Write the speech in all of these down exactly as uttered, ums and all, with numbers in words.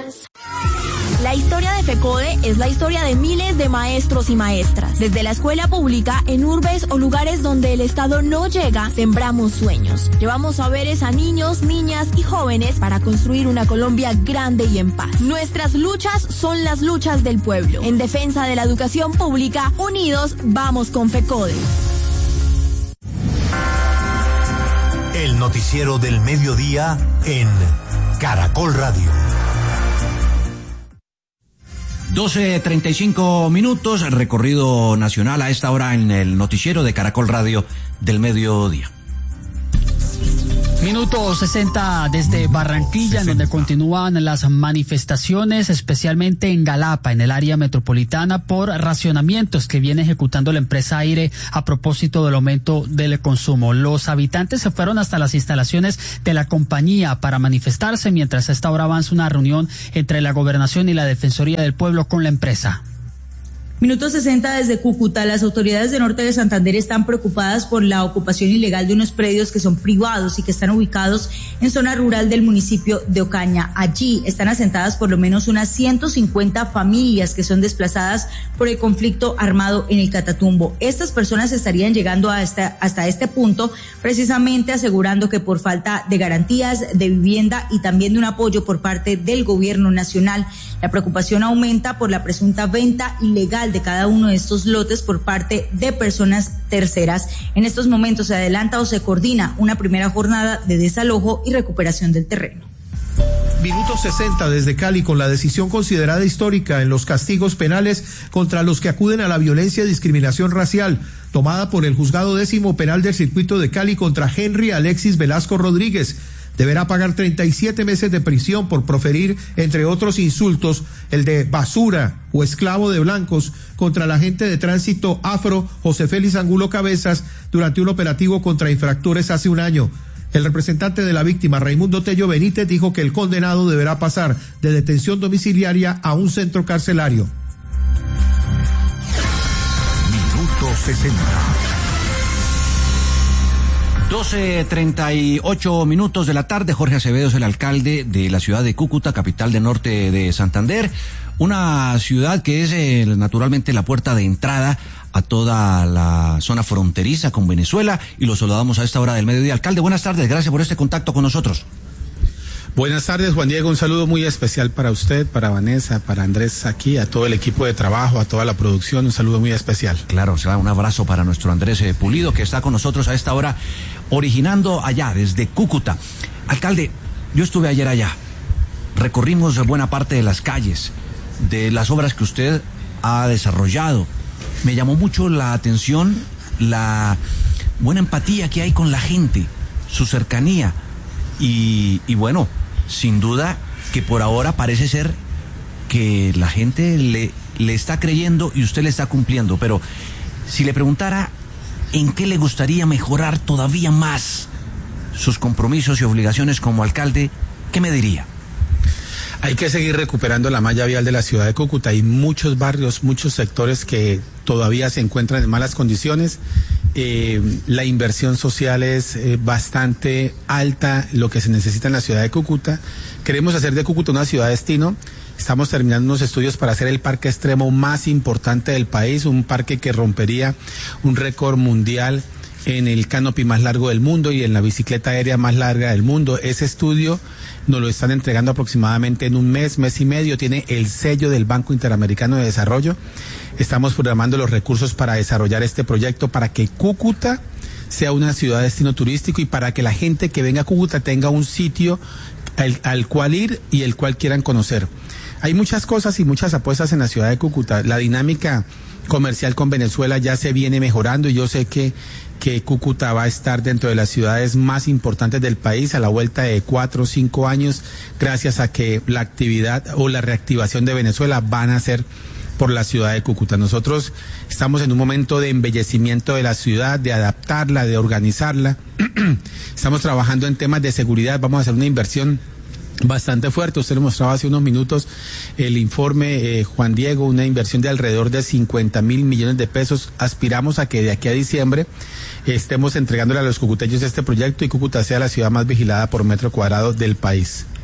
La historia de FECODE es la historia de miles de maestros y maestras. Desde la escuela pública, en urbes o lugares donde el Estado no llega, sembramos sueños. Llevamos saberes a niños, niñas y jóvenes para construir una Colombia grande y en paz. Nuestras luchas son las luchas del pueblo. En defensa de la educación pública, unidos vamos con FECODE. El noticiero del mediodía en Caracol Radio. doce treinta y cinco minutos, recorrido nacional a esta hora en el noticiero de Caracol Radio del mediodía. Minuto sesenta desde Barranquilla, en donde continúan las manifestaciones, especialmente en Galapa, en el área metropolitana, por racionamientos que viene ejecutando la empresa Aire a propósito del aumento del consumo. Los habitantes se fueron hasta las instalaciones de la compañía para manifestarse, mientras a esta hora avanza una reunión entre la Gobernación y la Defensoría del Pueblo con la empresa. Minuto sesenta desde Cúcuta. Las autoridades de Norte de Santander están preocupadas por la ocupación ilegal de unos predios que son privados y que están ubicados en zona rural del municipio de Ocaña. Allí están asentadas por lo menos unas ciento cincuenta familias que son desplazadas por el conflicto armado en el Catatumbo. Estas personas estarían llegando hasta, hasta este punto precisamente asegurando que por falta de garantías de vivienda y también de un apoyo por parte del gobierno nacional, la preocupación aumenta por la presunta venta ilegal de cada uno de estos lotes por parte de personas terceras. En estos momentos se adelanta o se coordina una primera jornada de desalojo y recuperación del terreno. Minuto sesenta desde Cali, con la decisión considerada histórica en los castigos penales contra los que acuden a la violencia y discriminación racial, tomada por el Juzgado Décimo Penal del Circuito de Cali contra Henry Alexis Velasco Rodríguez. Deberá pagar treinta y siete meses de prisión por proferir, entre otros insultos, el de basura o esclavo de blancos contra el agente de tránsito afro José Félix Angulo Cabezas durante un operativo contra infractores hace un año. El representante de la víctima, Raimundo Tello Benítez, dijo que el condenado deberá pasar de detención domiciliaria a un centro carcelario. Minuto sesenta. doce treinta y ocho minutos de la tarde. Jorge Acevedo es el alcalde de la ciudad de Cúcuta, capital del norte de Santander, una ciudad que es eh, naturalmente la puerta de entrada a toda la zona fronteriza con Venezuela, y lo saludamos a esta hora del mediodía. Alcalde, buenas tardes, gracias por este contacto con nosotros. Buenas tardes, Juan Diego, un saludo muy especial para usted, para Vanessa, para Andrés aquí, a todo el equipo de trabajo, a toda la producción, un saludo muy especial. Claro, será un abrazo para nuestro Andrés eh, Pulido, que está con nosotros a esta hora, originando allá, desde Cúcuta. Alcalde, yo estuve ayer allá, recorrimos buena parte de las calles, de las obras que usted ha desarrollado. Me llamó mucho la atención la buena empatía que hay con la gente, su cercanía, y, y bueno, sin duda que por ahora parece ser que la gente le, le está creyendo y usted le está cumpliendo. Pero si le preguntara en qué le gustaría mejorar todavía más sus compromisos y obligaciones como alcalde, ¿qué me diría? Hay que seguir recuperando la malla vial de la ciudad de Cúcuta. Hay muchos barrios, muchos sectores que todavía se encuentran en malas condiciones. Eh, la inversión social es eh, bastante alta, lo que se necesita en la ciudad de Cúcuta. Queremos hacer de Cúcuta una ciudad destino. Estamos terminando unos estudios para hacer el parque extremo más importante del país, un parque que rompería un récord mundial en el canopy más largo del mundo y en la bicicleta aérea más larga del mundo. Ese estudio nos lo están entregando aproximadamente en un mes, mes y medio. Tiene el sello del Banco Interamericano de Desarrollo. Estamos programando los recursos para desarrollar este proyecto, para que Cúcuta sea una ciudad destino turístico y para que la gente que venga a Cúcuta tenga un sitio al, al cual ir y el cual quieran conocer. Hay muchas cosas y muchas apuestas en la ciudad de Cúcuta. La dinámica comercial con Venezuela ya se viene mejorando y yo sé que que Cúcuta va a estar dentro de las ciudades más importantes del país a la vuelta de cuatro o cinco años, gracias a que la actividad o la reactivación de Venezuela van a ser por la ciudad de Cúcuta. Nosotros estamos en un momento de embellecimiento de la ciudad, de adaptarla, de organizarla. Estamos trabajando en temas de seguridad, vamos a hacer una inversión bastante fuerte. Usted lo mostraba hace unos minutos el informe, eh, Juan Diego, una inversión de alrededor de cincuenta mil millones de pesos. Aspiramos a que de aquí a diciembre eh, estemos entregándole a los cucuteños este proyecto y Cúcuta sea la ciudad más vigilada por metro cuadrado del país.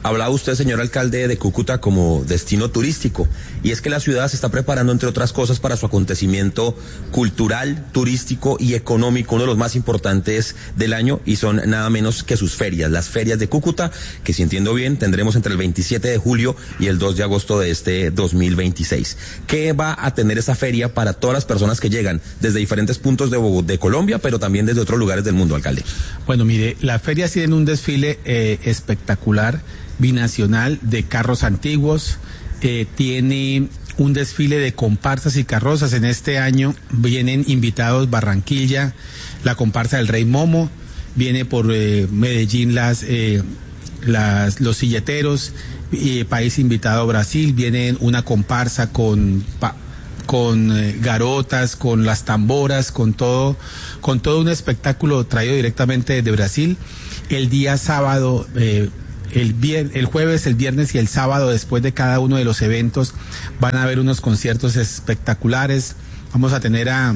Hablaba usted, señor alcalde, de Cúcuta como destino turístico, y es que la ciudad se está preparando, entre otras cosas, para su acontecimiento cultural, turístico y económico, uno de los más importantes del año, y son nada menos que sus ferias, las ferias de Cúcuta, que si entiendo bien, tendremos entre el veintisiete de julio y el dos de agosto de este dos mil veintiséis. ¿Qué va a tener esa feria para todas las personas que llegan desde diferentes puntos de, Bogotá, de Colombia, pero también desde otros lugares del mundo, alcalde? Bueno, mire, la feria tiene un desfile eh, espectacular, binacional, de carros antiguos, eh, tiene un desfile de comparsas y carrozas. En este año vienen invitados Barranquilla, la comparsa del Rey Momo, viene por eh, Medellín las, eh, las los silleteros, eh, país invitado Brasil, viene una comparsa con pa, con eh, garotas, con las tamboras, con todo, con todo un espectáculo traído directamente desde Brasil. El día sábado, eh, El, vier, el jueves, el viernes y el sábado, después de cada uno de los eventos, van a haber unos conciertos espectaculares. Vamos a tener a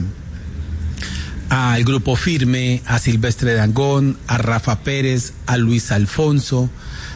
al Grupo Firme, a Silvestre Dangond, a Rafa Pérez, a Luis Alfonso,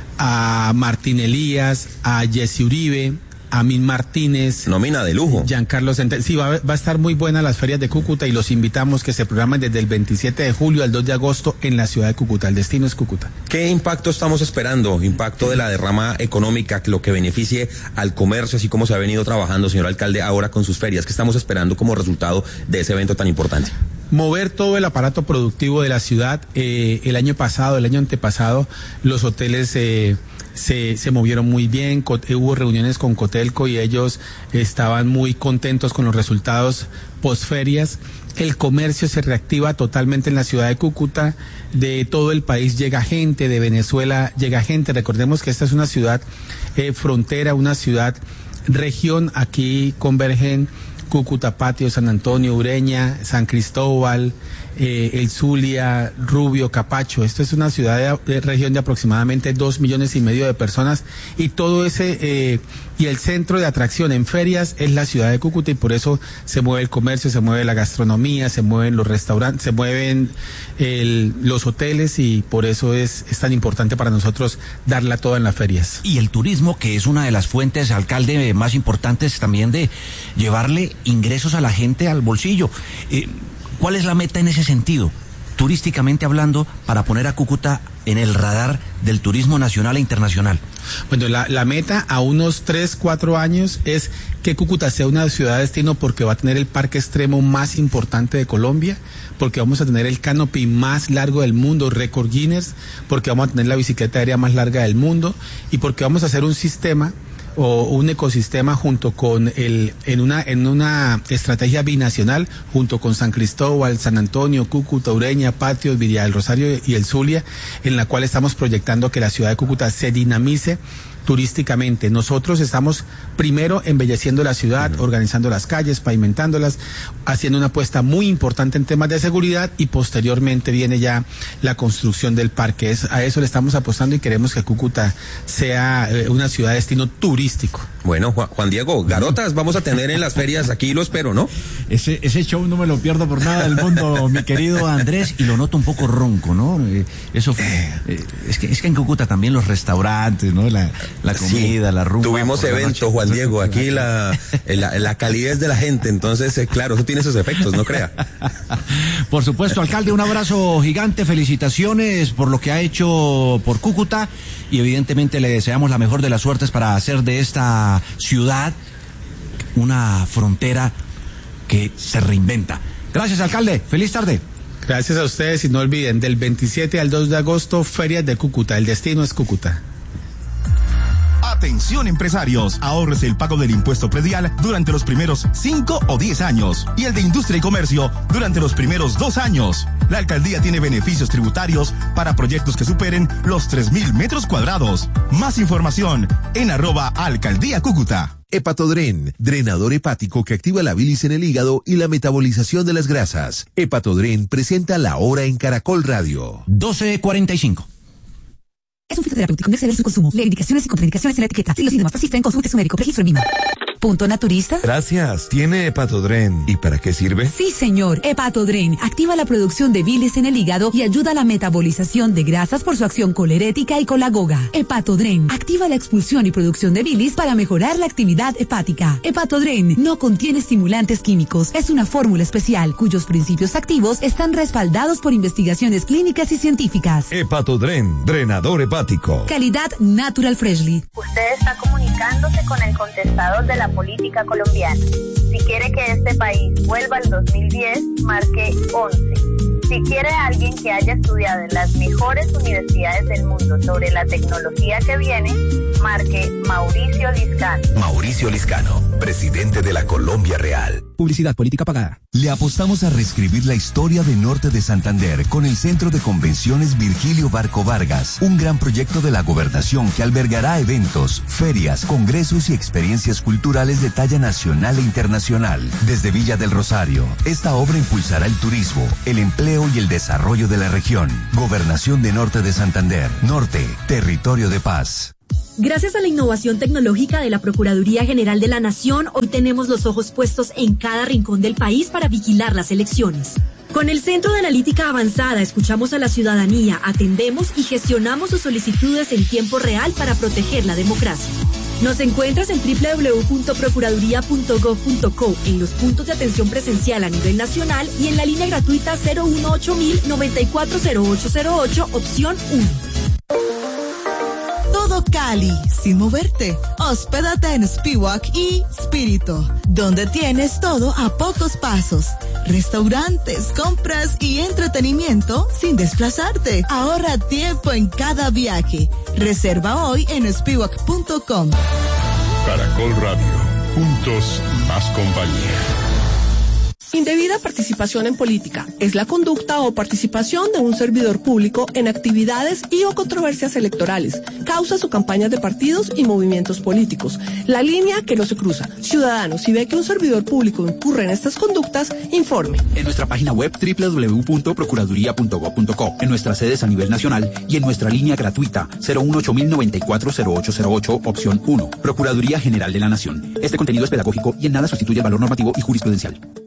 a Martín Elías, a Jesse Uribe, a Min Martínez. Nómina de lujo. Giancarlo Centeno. Sí, va a, va a estar muy buena las ferias de Cúcuta, y los invitamos que se programen desde el veintisiete de julio al dos de agosto en la ciudad de Cúcuta. El destino es Cúcuta. ¿Qué impacto estamos esperando? Impacto de la derrama económica, lo que beneficie al comercio, así como se ha venido trabajando, señor alcalde, ahora con sus ferias. ¿Qué estamos esperando como resultado de ese evento tan importante? Mover todo el aparato productivo de la ciudad. Eh, el año pasado, el año antepasado, los hoteles eh, se, se movieron muy bien. Hubo reuniones con Cotelco y ellos estaban muy contentos con los resultados postferias. El comercio se reactiva totalmente en la ciudad de Cúcuta. De todo el país llega gente, de Venezuela llega gente. Recordemos que esta es una ciudad eh, frontera, una ciudad región. Aquí convergen Cúcuta, Patio, San Antonio, Ureña, San Cristóbal, eh, El Zulia, Rubio, Capacho. Esto es una ciudad de, de región de aproximadamente dos millones y medio de personas, y todo ese eh, y el centro de atracción en ferias es la ciudad de Cúcuta, y por eso se mueve el comercio, se mueve la gastronomía, se mueven los restaurantes, se mueven el, los hoteles, y por eso es, es tan importante para nosotros darla toda en las ferias. Y el turismo, que es una de las fuentes, alcalde, más importantes también de llevarle ingresos a la gente al bolsillo. Eh, ¿Cuál es la meta en ese sentido, turísticamente hablando, para poner a Cúcuta en el radar del turismo nacional e internacional? Bueno, la, la meta a unos tres, cuatro años es que Cúcuta sea una ciudad destino, porque va a tener el parque extremo más importante de Colombia, porque vamos a tener el canopy más largo del mundo, récord Guinness, porque vamos a tener la bicicleta aérea más larga del mundo, y porque vamos a hacer un sistema o un ecosistema junto con el en una en una estrategia binacional junto con San Cristóbal, San Antonio, Cúcuta, Ureña, Patios, Villa del Rosario y el Zulia, en la cual estamos proyectando que la ciudad de Cúcuta se dinamice turísticamente. Nosotros estamos primero embelleciendo la ciudad, uh-huh. organizando las calles, pavimentándolas, haciendo una apuesta muy importante en temas de seguridad, y posteriormente viene ya la construcción del parque. Es, a eso le estamos apostando, y queremos que Cúcuta sea eh, una ciudad de destino turístico. Bueno, Juan, Juan Diego, garotas vamos a tener en las ferias, aquí lo espero, ¿no? Ese, ese show no me lo pierdo por nada del mundo, mi querido Andrés, y lo noto un poco ronco, ¿no? Eh, eso eh, es que es que en Cúcuta también los restaurantes, ¿no? La, la comida, sí, la rumba. Tuvimos evento, Juan Diego, aquí la, la, la calidez de la gente, entonces, eh, claro, eso tiene sus efectos, no crea. Por supuesto, alcalde, un abrazo gigante, felicitaciones por lo que ha hecho por Cúcuta, y evidentemente le deseamos la mejor de las suertes para hacer de esta ciudad una frontera que se reinventa. Gracias, alcalde, feliz tarde. Gracias a ustedes, y no olviden, del veintisiete al dos de agosto, ferias de Cúcuta, el destino es Cúcuta. Atención empresarios, ahorres el pago del impuesto predial durante los primeros cinco o diez años y el de industria y comercio durante los primeros dos años. La alcaldía tiene beneficios tributarios para proyectos que superen los tres mil metros cuadrados. Más información en arroba alcaldía Cúcuta. Hepatodren, drenador hepático que activa la bilis en el hígado y la metabolización de las grasas. Hepatodren presenta La Hora en Caracol Radio. doce cuarenta y cinco. Es un fitoterapéutico, no exceder su consumo. Lee indicaciones y contraindicaciones en la etiqueta. Si los síntomas persisten, consulte a su médico. Registro en M I M A. Punto naturista. Gracias. ¿Tiene Hepatodren? ¿Y para qué sirve? Sí, señor. Hepatodren activa la producción de bilis en el hígado y ayuda a la metabolización de grasas por su acción colerética y colagoga. Hepatodren activa la expulsión y producción de bilis para mejorar la actividad hepática. Hepatodren no contiene estimulantes químicos. Es una fórmula especial cuyos principios activos están respaldados por investigaciones clínicas y científicas. Hepatodren, drenador hepático. Calidad Natural Freshly. Usted está comunicándose con el contestador de la política colombiana. Si quiere que este país vuelva al dos mil diez, marque once. Si quiere a alguien que haya estudiado en las mejores universidades del mundo sobre la tecnología que viene, marque Mauricio Liscano. Mauricio Liscano, presidente de la Colombia Real. Publicidad política pagada. Le apostamos a reescribir la historia de Norte de Santander con el Centro de Convenciones Virgilio Barco Vargas, un gran proyecto de la gobernación que albergará eventos, ferias, congresos y experiencias culturales de talla nacional e internacional. Desde Villa del Rosario, esta obra impulsará el turismo, el empleo y el desarrollo de la región. Gobernación de Norte de Santander. Norte, territorio de paz. Gracias a la innovación tecnológica de la Procuraduría General de la Nación, hoy tenemos los ojos puestos en cada rincón del país para vigilar las elecciones. Con el Centro de Analítica Avanzada escuchamos a la ciudadanía, atendemos y gestionamos sus solicitudes en tiempo real para proteger la democracia. Nos encuentras en doble u doble u doble u punto procuraduría punto gov punto co, en los puntos de atención presencial a nivel nacional y en la línea gratuita cero uno ocho mil noventa y cuatro cero ocho cero ocho, opción uno. Todo Cali, sin moverte. Hospédate en Spiwak y Spirito, donde tienes todo a pocos pasos. Restaurantes, compras y entretenimiento sin desplazarte. Ahorra tiempo en cada viaje. Reserva hoy en spiwak punto com. Caracol Radio, juntos más compañía. Indebida participación en política es la conducta o participación de un servidor público en actividades y o controversias electorales, causas o campañas de partidos y movimientos políticos. La línea que no se cruza. Ciudadanos, si ve que un servidor público incurre en estas conductas, informe. En nuestra página web doble u doble u doble u punto procuraduría punto gov punto co, en nuestras sedes a nivel nacional y en nuestra línea gratuita cero uno ocho mil noventa y cuatro cero ocho cero ocho, opción uno. Procuraduría General de la Nación. Este contenido es pedagógico y en nada sustituye el valor normativo y jurisprudencial.